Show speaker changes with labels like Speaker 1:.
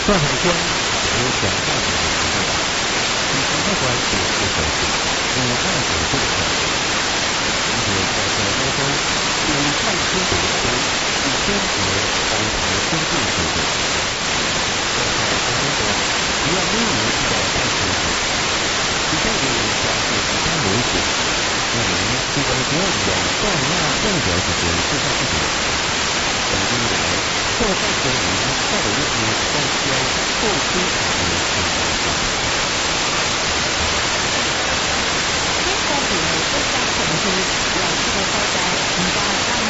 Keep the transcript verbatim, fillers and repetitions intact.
Speaker 1: 算海中有讲大的知道，与其他关系不合适，与爱者对抗。同学在这当中，对于太清的人生是坚决保持尊重态度。在他的当中，不要因为遇到太清楚，其他人发现其他危险，那么这个不要往断那断掉这些自杀事情。本经来，受害者与他下的一些在交后期的情况下。
Speaker 2: 呢個條路都加程序，由呢個世界唔再單